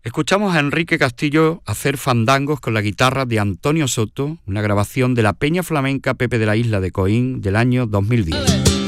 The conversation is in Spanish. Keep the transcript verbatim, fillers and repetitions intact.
Escuchamos a Enrique Castillo hacer fandangos con la guitarra de Antonio Soto, una grabación de la Peña Flamenca Pepe de la Isla de Coín del año dos mil diez.